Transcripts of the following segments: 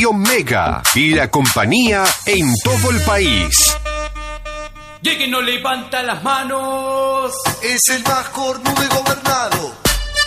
Estudio Mega y la compañía en todo el país. Y el que no levanta las manos es el más cornudo y gobernado.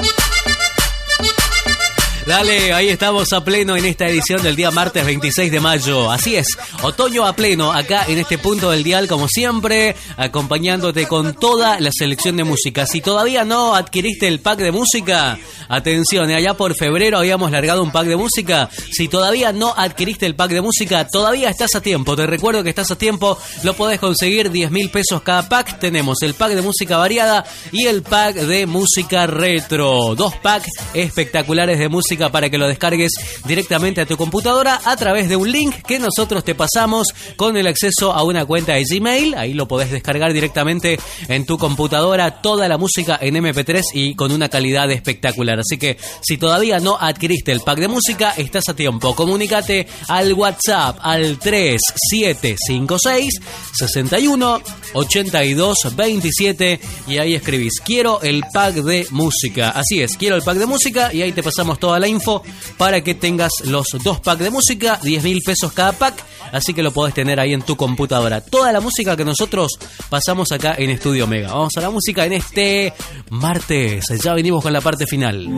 Dale, ahí estamos a pleno en esta edición del día martes 26 de mayo. Así es, otoño a pleno, acá en este punto del dial, como siempre, acompañándote con toda la selección de música. Si todavía no adquiriste el pack de música, atención, allá por febrero habíamos largado un pack de música. Si todavía no adquiriste el pack de música, todavía estás a tiempo. Te recuerdo que estás a tiempo, lo podés conseguir 10.000 pesos cada pack. Tenemos el pack de música variada y el pack de música retro. 2 packs espectaculares de música para que lo descargues directamente a tu computadora a través de un link que nosotros te pasamos con el acceso a una cuenta de Gmail. Ahí lo podés descargar directamente en tu computadora, toda la música en MP3 y con una calidad espectacular. Así que si todavía no adquiriste el pack de música, estás a tiempo. Comunícate al WhatsApp al 3756 61 82 27 y ahí escribís: quiero el pack de música. Así es, quiero el pack de música, y ahí te pasamos toda la info para que tengas los 2 packs de música, 10.000 pesos cada pack, así que lo podés tener ahí en tu computadora. Toda la música que nosotros pasamos acá en Estudio Mega. Vamos a la música en este martes, ya venimos con la parte final.